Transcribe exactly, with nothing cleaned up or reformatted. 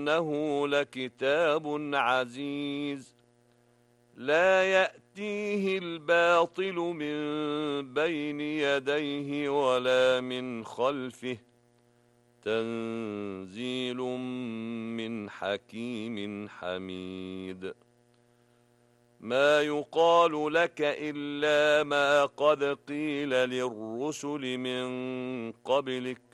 إنه لكتاب عزيز لا يأتيه الباطل من بين يديه ولا من خلفه تنزيل من حكيم حميد ما يقال لك إلا ما قد قيل للرسل من قبلك